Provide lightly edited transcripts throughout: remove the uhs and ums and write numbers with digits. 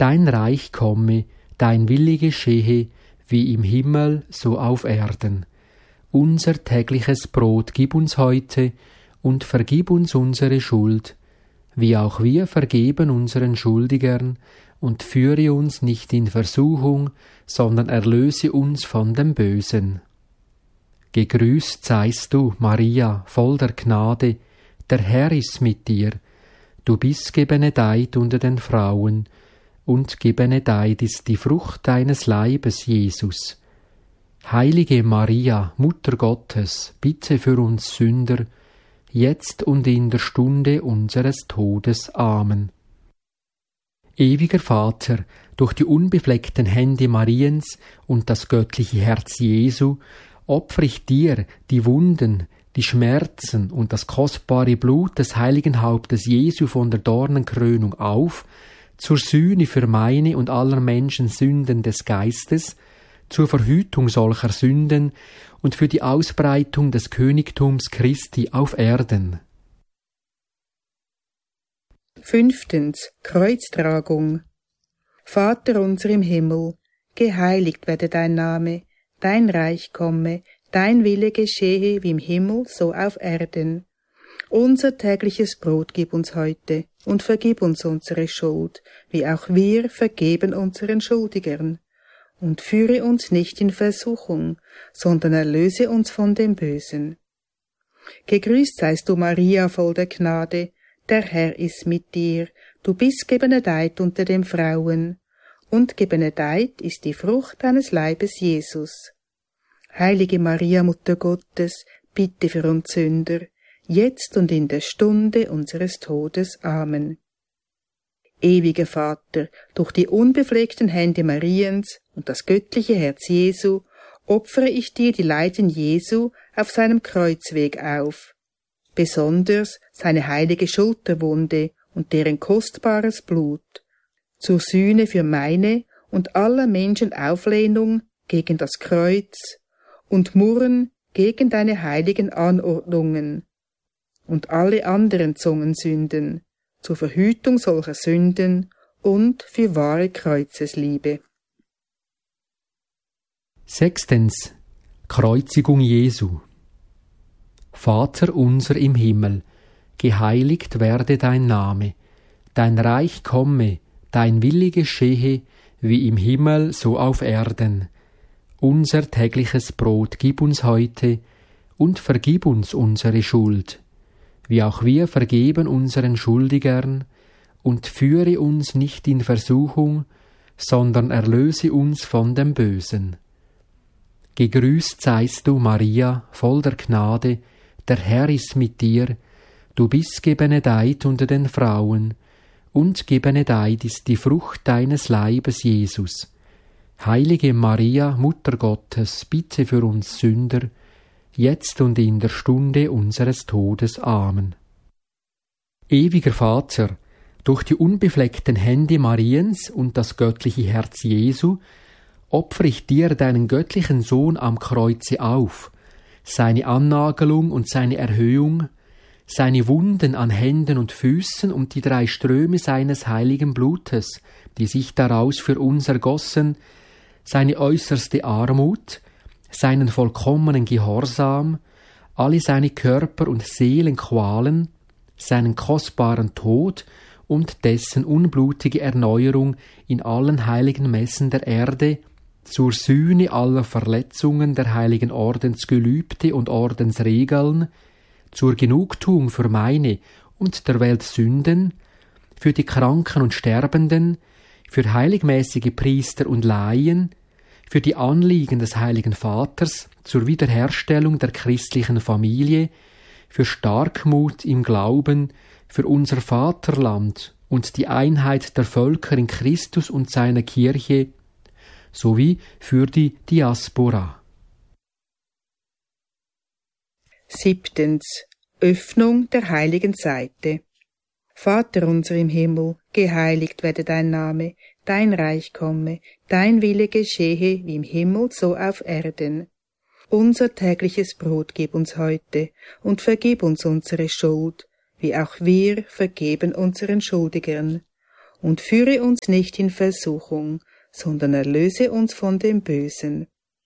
Dein Reich komme, dein Wille geschehe, wie im Himmel, so auf Erden. Unser tägliches Brot gib uns heute und vergib uns unsere Schuld, wie auch wir vergeben unseren Schuldigern, und führe uns nicht in Versuchung, sondern erlöse uns von dem Bösen. Gegrüßt seist du, Maria, voll der Gnade, der Herr ist mit dir. Du bist gebenedeit unter den Frauen, und gebenedeit ist die Frucht deines Leibes, Jesus. Heilige Maria, Mutter Gottes, bitte für uns Sünder, jetzt und in der Stunde unseres Todes. Amen. Ewiger Vater, durch die unbefleckten Hände Mariens und das göttliche Herz Jesu opfere ich dir die Wunden, die Schmerzen und das kostbare Blut des heiligen Hauptes Jesu von der Dornenkrönung auf, zur Sühne für meine und aller Menschen Sünden des Geistes, zur Verhütung solcher Sünden und für die Ausbreitung des Königtums Christi auf Erden. 5. Kreuztragung. Vater unser im Himmel, geheiligt werde dein Name, dein Reich komme, dein Wille geschehe wie im Himmel, so auf Erden. Unser tägliches Brot gib uns heute und vergib uns unsere Schuld, wie auch wir vergeben unseren Schuldigern. Und führe uns nicht in Versuchung, sondern erlöse uns von dem Bösen. Gegrüßt seist du, Maria, voll der Gnade, der Herr ist mit dir, du bist gebenedeit unter den Frauen, und gebenedeit ist die Frucht deines Leibes, Jesus. Heilige Maria, Mutter Gottes, bitte für uns Sünder, jetzt und in der Stunde unseres Todes. Amen. Ewiger Vater, durch die unbefleckten Hände Mariens und das göttliche Herz Jesu opfere ich dir die Leiden Jesu auf seinem Kreuzweg auf, besonders seine heilige Schulterwunde und deren kostbares Blut, zur Sühne für meine und aller Menschen Auflehnung gegen das Kreuz und Murren gegen deine heiligen Anordnungen und alle anderen Zungensünden, zur Verhütung solcher Sünden und für wahre Kreuzesliebe. 6. Kreuzigung Jesu. Vater unser im Himmel, geheiligt werde dein Name, dein Reich komme, dein Wille geschehe, wie im Himmel, so auf Erden. Unser tägliches Brot gib uns heute und vergib uns unsere Schuld, wie auch wir vergeben unseren Schuldigern, und führe uns nicht in Versuchung, sondern erlöse uns von dem Bösen. Gegrüßt seist du, Maria, voll der Gnade, der Herr ist mit dir, du bist gebenedeit unter den Frauen, und gebenedeit ist die Frucht deines Leibes, Jesus. Heilige Maria, Mutter Gottes, bitte für uns Sünder, jetzt und in der Stunde unseres Todes. Amen. Ewiger Vater, durch die unbefleckten Hände Mariens und das göttliche Herz Jesu opfere ich dir deinen göttlichen Sohn am Kreuze auf, seine Annagelung und seine Erhöhung, seine Wunden an Händen und Füßen und die 3 Ströme seines heiligen Blutes, die sich daraus für uns ergossen, seine äußerste Armut, seinen vollkommenen Gehorsam, alle seine Körper- und Seelenqualen, seinen kostbaren Tod und dessen unblutige Erneuerung in allen heiligen Messen der Erde, zur Sühne aller Verletzungen der heiligen Ordensgelübde und Ordensregeln, zur Genugtuung für meine und der Welt Sünden, für die Kranken und Sterbenden, für heiligmäßige Priester und Laien, für die Anliegen des Heiligen Vaters, zur Wiederherstellung der christlichen Familie, für Starkmut im Glauben, für unser Vaterland und die Einheit der Völker in Christus und seiner Kirche, sowie für die Diaspora. 7. Öffnung der heiligen Seite. Vater unser im Himmel, geheiligt werde dein Name, dein Reich komme, dein Wille geschehe wie im Himmel, so auf Erden. Unser tägliches Brot gib uns heute und vergib uns unsere Schuld, wie auch wir vergeben unseren Schuldigern. und führe uns nicht in Versuchung, sondern erlöse uns von dem Bösen.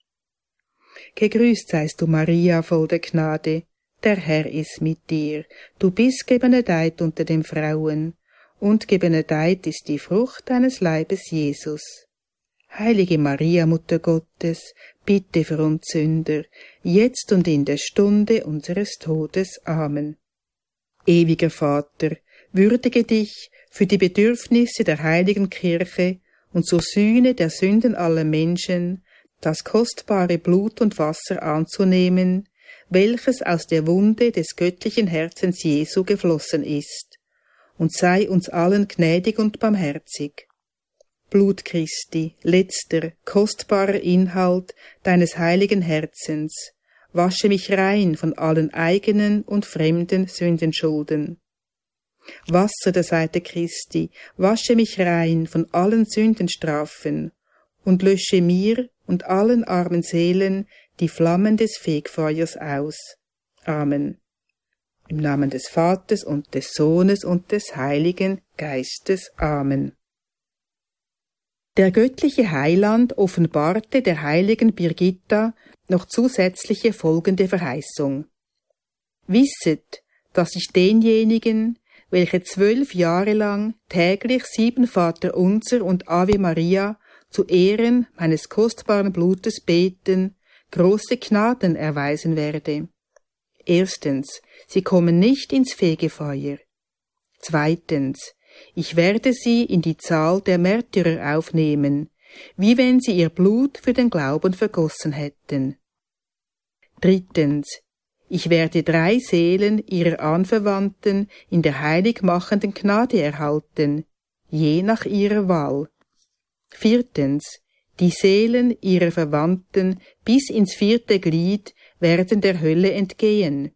Gegrüßt seist du, Maria, voll der Gnade, der Herr ist mit dir. Du bist gebenedeit unter den Frauen, und gebenedeit ist die Frucht deines Leibes, Jesus. Heilige Maria, Mutter Gottes, bitte für uns Sünder, jetzt und in der Stunde unseres Todes. Amen. Ewiger Vater, würdige dich für die Bedürfnisse der heiligen Kirche und zur Sühne der Sünden aller Menschen, das kostbare Blut und Wasser anzunehmen, welches aus der Wunde des göttlichen Herzens Jesu geflossen ist, und sei uns allen gnädig und barmherzig. Blut Christi, letzter, kostbarer Inhalt deines heiligen Herzens, wasche mich rein von allen eigenen und fremden Sündenschulden. Wasser der Seite Christi, wasche mich rein von allen Sündenstrafen und lösche mir und allen armen Seelen die Flammen des Fegfeuers aus. Amen. Im Namen des Vaters und des Sohnes und des Heiligen Geistes. Amen. Der göttliche Heiland offenbarte der heiligen Birgitta noch zusätzliche folgende Verheißung. Wisset, dass ich denjenigen, welche 12 Jahre lang täglich 7 Vaterunser und Ave Maria zu Ehren meines kostbaren Blutes beten, große Gnaden erweisen werde. Erstens, sie kommen nicht ins Fegefeuer. Zweitens, ich werde sie in die Zahl der Märtyrer aufnehmen, wie wenn sie ihr Blut für den Glauben vergossen hätten. Drittens, ich werde 3 Seelen ihrer Anverwandten in der heiligmachenden Gnade erhalten, je nach ihrer Wahl. Viertens, die Seelen ihrer Verwandten bis ins 4. Glied werden der Hölle entgehen.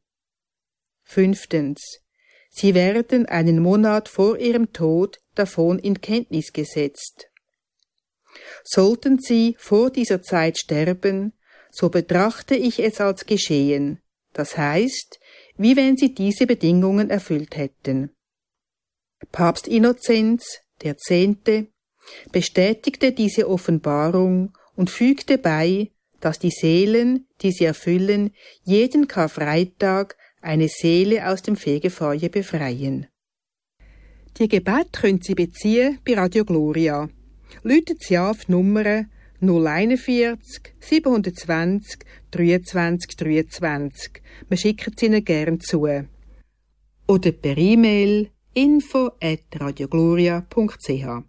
Fünftens, sie werden einen Monat vor ihrem Tod davon in Kenntnis gesetzt. Sollten sie vor dieser Zeit sterben, so betrachte ich es als geschehen, das heißt, wie wenn sie diese Bedingungen erfüllt hätten. Papst Innozenz X. bestätigte diese Offenbarung und fügte bei, dass die Seelen, die sie erfüllen, jeden Karfreitag eine Seele aus dem Fegefeuer befreien. Die Gebete können Sie beziehen bei Radio Gloria. Läutet Sie auf die Nummer 041 720 23 23. Wir schicken sie Ihnen gern zu. Oder per E-Mail info@radiogloria.ch.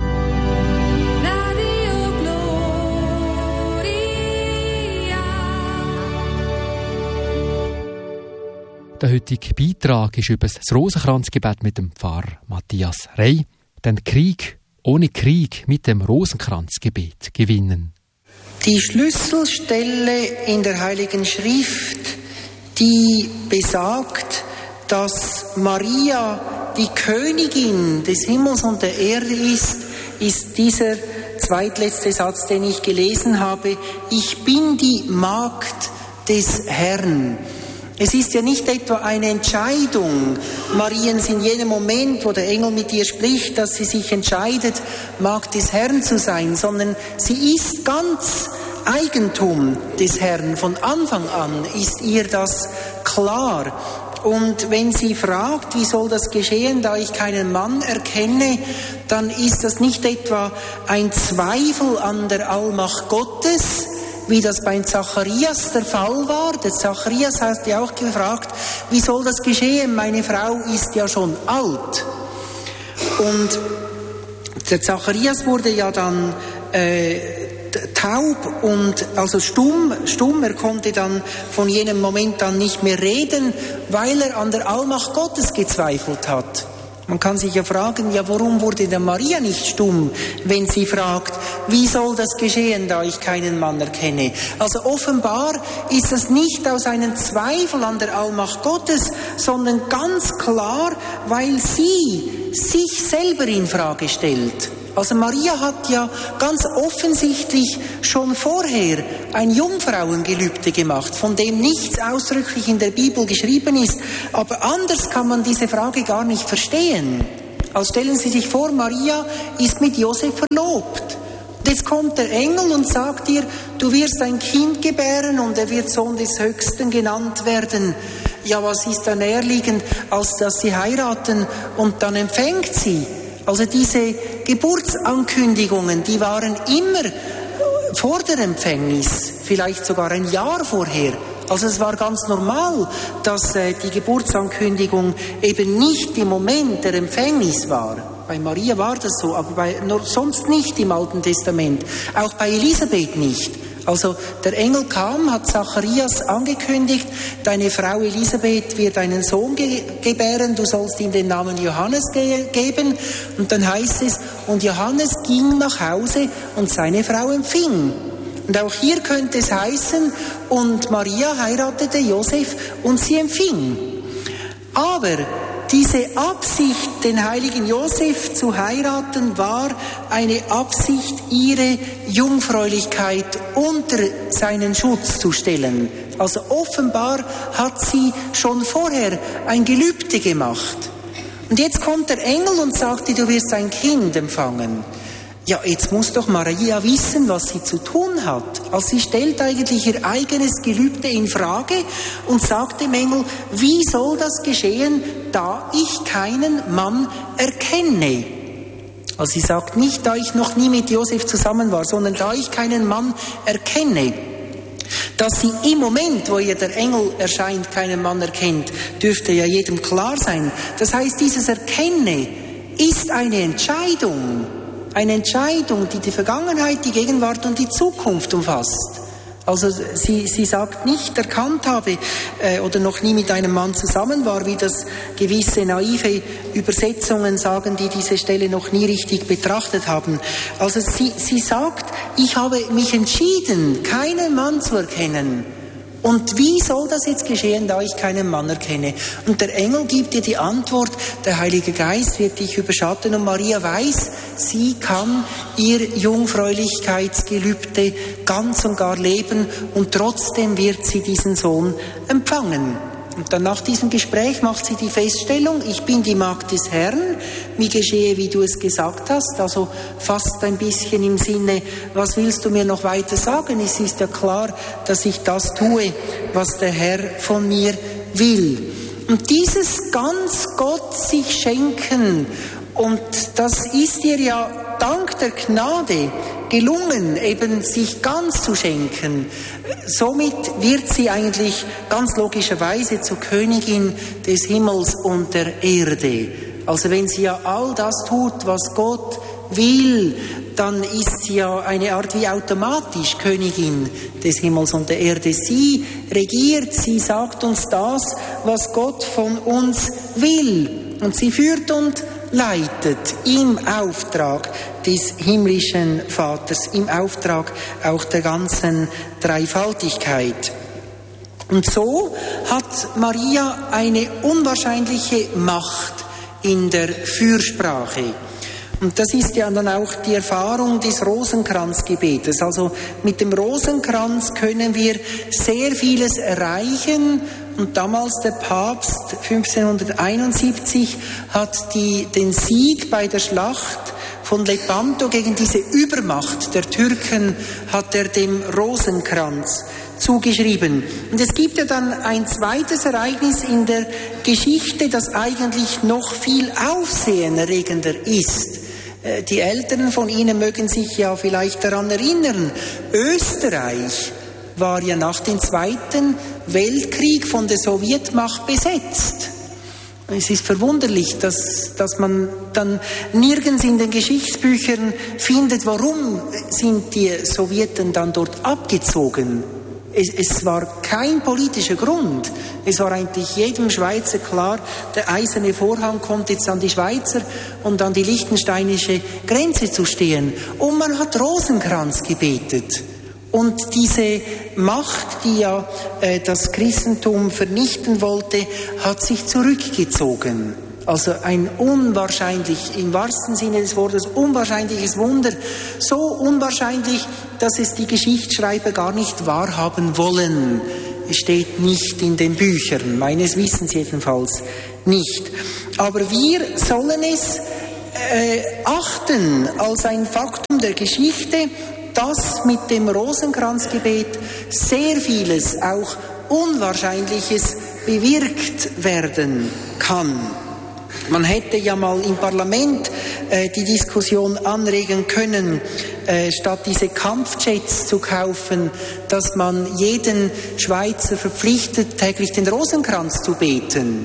Der heutige Beitrag ist über das Rosenkranzgebet mit dem Pfarrer Matthias Rey. Den Krieg ohne Krieg mit dem Rosenkranzgebet gewinnen. Die Schlüsselstelle in der Heiligen Schrift, die besagt, dass Maria die Königin des Himmels und der Erde ist dieser zweitletzte Satz, den ich gelesen habe. Ich bin die Magd des Herrn. Es ist ja nicht etwa eine Entscheidung Mariens in jenem Moment, wo der Engel mit ihr spricht, dass sie sich entscheidet, Magd des Herrn zu sein, sondern sie ist ganz Eigentum des Herrn. Von Anfang an ist ihr das klar. Und wenn sie fragt, wie soll das geschehen, da ich keinen Mann erkenne, dann ist das nicht etwa ein Zweifel an der Allmacht Gottes, wie das bei Zacharias der Fall war. Der Zacharias hat ja auch gefragt, wie soll das geschehen? Meine Frau ist ja schon alt. Und der Zacharias wurde ja dann taub und also stumm. Er konnte dann von jenem Moment an nicht mehr reden, weil er an der Allmacht Gottes gezweifelt hat. Man kann sich ja fragen, ja, warum wurde der Maria nicht stumm, wenn sie fragt, wie soll das geschehen, da ich keinen Mann erkenne? Also offenbar ist das nicht aus einem Zweifel an der Allmacht Gottes, sondern ganz klar, weil sie sich selber in Frage stellt. Also Maria hat ja ganz offensichtlich schon vorher ein Jungfrauengelübde gemacht, von dem nichts ausdrücklich in der Bibel geschrieben ist. Aber anders kann man diese Frage gar nicht verstehen. Also stellen Sie sich vor, Maria ist mit Josef verlobt. Und jetzt kommt der Engel und sagt ihr, du wirst ein Kind gebären und er wird Sohn des Höchsten genannt werden. Ja, was ist da näherliegend, als dass sie heiraten und dann empfängt sie? Also diese Geburtsankündigungen, die waren immer vor der Empfängnis, vielleicht sogar ein Jahr vorher. Also es war ganz normal, dass die Geburtsankündigung eben nicht im Moment der Empfängnis war. Bei Maria war das so, aber sonst nicht im Alten Testament. Auch bei Elisabeth nicht. Also der Engel kam, hat Zacharias angekündigt, deine Frau Elisabeth wird einen Sohn gebären, du sollst ihm den Namen Johannes geben. Und dann heißt es, und Johannes ging nach Hause und seine Frau empfing. Und auch hier könnte es heißen, und Maria heiratete Josef und sie empfing. Aber diese Absicht, den heiligen Josef zu heiraten, war eine Absicht, ihre Jungfräulichkeit unter seinen Schutz zu stellen. Also offenbar hat sie schon vorher ein Gelübde gemacht. Und jetzt kommt der Engel und sagt ihr, du wirst ein Kind empfangen. Ja, jetzt muss doch Maria wissen, was sie zu tun hat. Also sie stellt eigentlich ihr eigenes Gelübde in Frage und sagt dem Engel, wie soll das geschehen, da ich keinen Mann erkenne? Also sie sagt nicht, da ich noch nie mit Josef zusammen war, sondern da ich keinen Mann erkenne. Dass sie im Moment, wo ihr der Engel erscheint, keinen Mann erkennt, dürfte ja jedem klar sein. Das heißt, dieses Erkenne ist eine Entscheidung. Eine Entscheidung, die die Vergangenheit, die Gegenwart und die Zukunft umfasst. Also sie sagt nicht, erkannt habe oder noch nie mit einem Mann zusammen war, wie das gewisse naive Übersetzungen sagen, die diese Stelle noch nie richtig betrachtet haben. Also sie sagt, ich habe mich entschieden, keinen Mann zu erkennen. Und wie soll das jetzt geschehen, da ich keinen Mann erkenne? Und der Engel gibt dir die Antwort, der Heilige Geist wird dich überschatten und Maria weiß, sie kann ihr Jungfräulichkeitsgelübde ganz und gar leben und trotzdem wird sie diesen Sohn empfangen. Und dann nach diesem Gespräch macht sie die Feststellung, ich bin die Magd des Herrn, mir geschehe, wie du es gesagt hast, also fast ein bisschen im Sinne, was willst du mir noch weiter sagen? Es ist ja klar, dass ich das tue, was der Herr von mir will. Und dieses ganz Gott sich schenken, und das ist ihr ja dank der Gnade gelungen, eben sich ganz zu schenken. Somit wird sie eigentlich ganz logischerweise zur Königin des Himmels und der Erde. Also wenn sie ja all das tut, was Gott will, dann ist sie ja eine Art wie automatisch Königin des Himmels und der Erde. Sie regiert, sie sagt uns das, was Gott von uns will. Und sie führt und leitet im Auftrag des himmlischen Vaters, im Auftrag auch der ganzen Dreifaltigkeit. Und so hat Maria eine unwahrscheinliche Macht in der Fürsprache. Und das ist ja dann auch die Erfahrung des Rosenkranzgebetes. Also mit dem Rosenkranz können wir sehr vieles erreichen. Und damals der Papst 1571 hat den Sieg bei der Schlacht von Lepanto gegen diese Übermacht der Türken hat er dem Rosenkranz zugeschrieben. Und es gibt ja dann ein zweites Ereignis in der Geschichte, das eigentlich noch viel aufsehenerregender ist. Die Älteren von Ihnen mögen sich ja vielleicht daran erinnern, Österreich war ja nach dem Zweiten Weltkrieg von der Sowjetmacht besetzt. Es ist verwunderlich, dass man dann nirgends in den Geschichtsbüchern findet, warum sind die Sowjeten dann dort abgezogen. Es war kein politischer Grund. Es war eigentlich jedem Schweizer klar, der eiserne Vorhang kommt jetzt an die Schweizer und an die liechtensteinische Grenze zu stehen. Und man hat Rosenkranz gebetet. Und diese Macht, die ja das Christentum vernichten wollte, hat sich zurückgezogen. Also ein unwahrscheinlich, im wahrsten Sinne des Wortes, unwahrscheinliches Wunder. So unwahrscheinlich, dass es die Geschichtsschreiber gar nicht wahrhaben wollen. Es steht nicht in den Büchern, meines Wissens jedenfalls nicht. Aber wir sollen es achten als ein Faktum der Geschichte, dass mit dem Rosenkranzgebet sehr vieles, auch Unwahrscheinliches, bewirkt werden kann. Man hätte ja mal im Parlament die Diskussion anregen können, statt diese Kampfjets zu kaufen, dass man jeden Schweizer verpflichtet, täglich den Rosenkranz zu beten.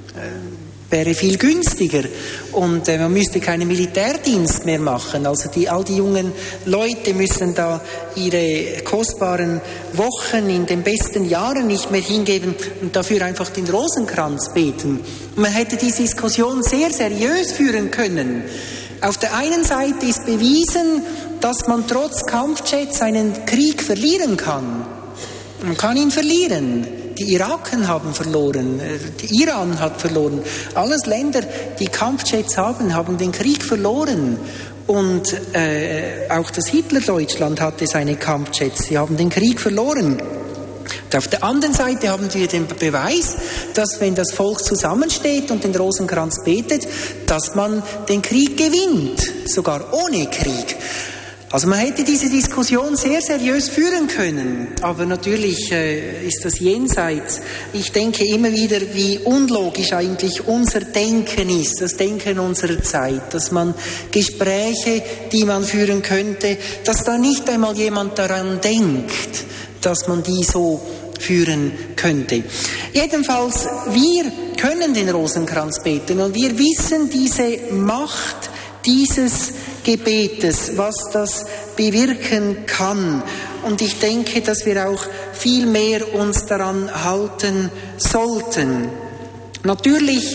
Wäre viel günstiger und man müsste keinen Militärdienst mehr machen. Also all die jungen Leute müssen da ihre kostbaren Wochen in den besten Jahren nicht mehr hingeben und dafür einfach den Rosenkranz beten. Und man hätte diese Diskussion sehr seriös führen können. Auf der einen Seite ist bewiesen, dass man trotz Kampfjets einen Krieg verlieren kann. Man kann ihn verlieren. Die Iraken haben verloren, Iran hat verloren. Alles Länder, die Kampfjets haben den Krieg verloren. Und auch das Hitlerdeutschland hatte seine Kampfjets. Sie haben den Krieg verloren. Und auf der anderen Seite haben wir den Beweis, dass wenn das Volk zusammensteht und den Rosenkranz betet, dass man den Krieg gewinnt, sogar ohne Krieg. Also man hätte diese Diskussion sehr seriös führen können, aber natürlich ist das jenseits. Ich denke immer wieder, wie unlogisch eigentlich unser Denken ist, das Denken unserer Zeit, dass man Gespräche, die man führen könnte, dass da nicht einmal jemand daran denkt, dass man die so führen könnte. Jedenfalls, wir können den Rosenkranz beten und wir wissen diese Macht dieses Gebetes, was das bewirken kann. Und ich denke, dass wir auch viel mehr uns daran halten sollten. Natürlich,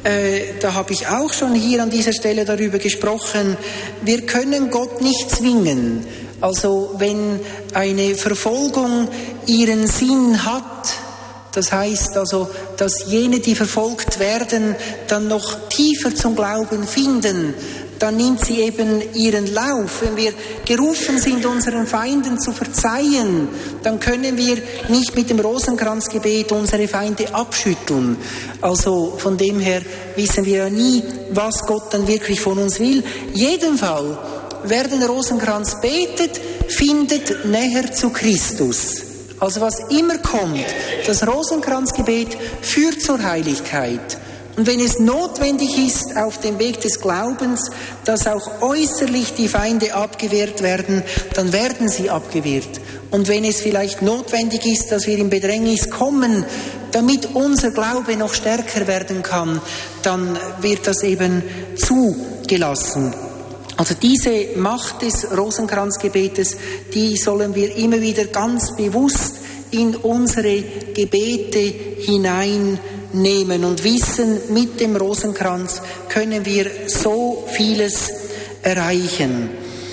da habe ich auch schon hier an dieser Stelle darüber gesprochen, wir können Gott nicht zwingen. Also wenn eine Verfolgung ihren Sinn hat, das heißt also, dass jene, die verfolgt werden, dann noch tiefer zum Glauben finden, dann nimmt sie eben ihren Lauf. Wenn wir gerufen sind, unseren Feinden zu verzeihen, dann können wir nicht mit dem Rosenkranzgebet unsere Feinde abschütteln. Also von dem her wissen wir ja nie, was Gott dann wirklich von uns will. Jedenfalls, wer den Rosenkranz betet, findet näher zu Christus. Also was immer kommt, das Rosenkranzgebet führt zur Heiligkeit. Und wenn es notwendig ist, auf dem Weg des Glaubens, dass auch äußerlich die Feinde abgewehrt werden, dann werden sie abgewehrt. Und wenn es vielleicht notwendig ist, dass wir in Bedrängnis kommen, damit unser Glaube noch stärker werden kann, dann wird das eben zugelassen. Also diese Macht des Rosenkranzgebetes, die sollen wir immer wieder ganz bewusst in unsere Gebete hineinnehmen und wissen, mit dem Rosenkranz können wir so vieles erreichen.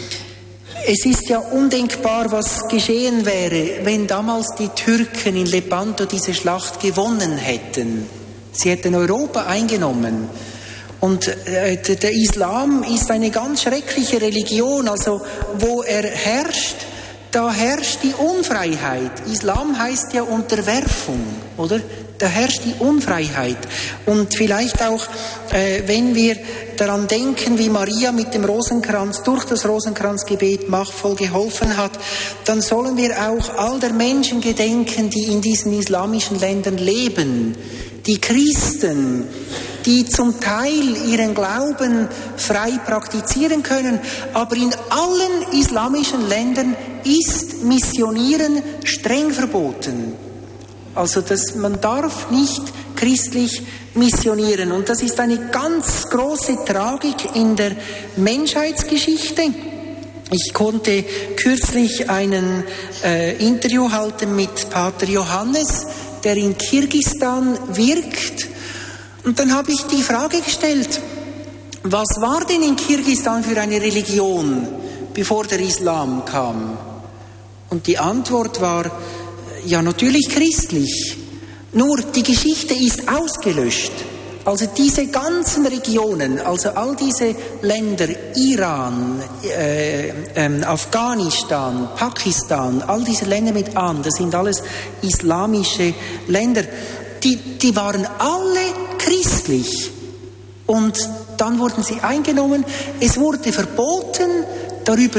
Es ist ja undenkbar, was geschehen wäre, wenn damals die Türken in Lepanto diese Schlacht gewonnen hätten. Sie hätten Europa eingenommen. Und der Islam ist eine ganz schreckliche Religion, also wo er herrscht, da herrscht die Unfreiheit. Islam heißt ja Unterwerfung, oder? Da herrscht die Unfreiheit. Und vielleicht auch, wenn wir daran denken, wie Maria mit dem Rosenkranz, durch das Rosenkranzgebet machtvoll geholfen hat, dann sollen wir auch all der Menschen gedenken, die in diesen islamischen Ländern leben. Die Christen, die zum Teil ihren Glauben frei praktizieren können, aber in allen islamischen Ländern ist Missionieren streng verboten. Also man darf nicht christlich missionieren. Und das ist eine ganz große Tragik in der Menschheitsgeschichte. Ich konnte kürzlich ein Interview halten mit Pater Johannes, der in Kirgisistan wirkt. Und dann habe ich die Frage gestellt, was war denn in Kirgisistan für eine Religion, bevor der Islam kam? Und die Antwort war, ja, natürlich christlich. Nur die Geschichte ist ausgelöscht. Also diese ganzen Regionen, also all diese Länder, Iran, Afghanistan, Pakistan, all diese Länder mit an, das sind alles islamische Länder, die waren alle christlich. Und dann wurden sie eingenommen. Es wurde verboten, darüber